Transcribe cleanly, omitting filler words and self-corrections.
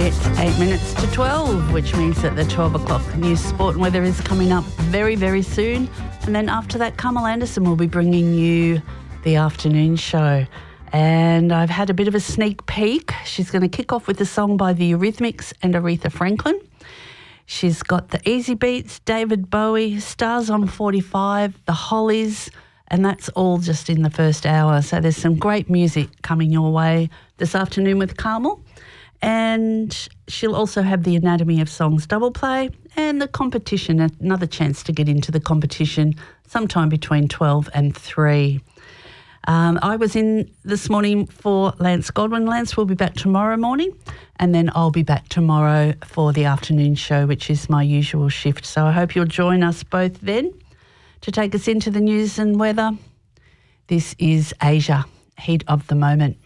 It's 8 minutes to 12, which means that the 12 o'clock news, sport and weather is coming up very, very soon. And then after that, Carmel Anderson will be bringing you the afternoon show. And I've had a bit of a sneak peek. She's going to kick off with a song by the Eurythmics and Aretha Franklin. She's got the Easy Beats, David Bowie, Stars on 45, the Hollies, and that's all just in the first hour. So there's some great music coming your way this afternoon with Carmel. And she'll also have the Anatomy of Songs double play and the competition, another chance to get into the competition sometime between 12 and 3. I was in this morning for Lance Godwin. Lance will be back tomorrow morning, and then I'll be back tomorrow for the afternoon show, which is my usual shift. So I hope you'll join us both then to take us into the news and weather. This is Asia, Heat of the Moment.